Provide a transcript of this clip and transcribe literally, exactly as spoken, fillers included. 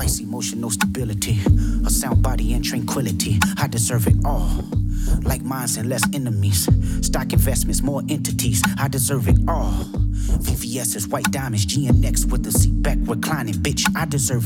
Twice emotional stability, a sound body and tranquility. I deserve it all. Like minds and less enemies. Stock investments, more entities. I deserve it all. V V S's white diamonds, G N X with the seat back reclining. Bitch, I deserve it.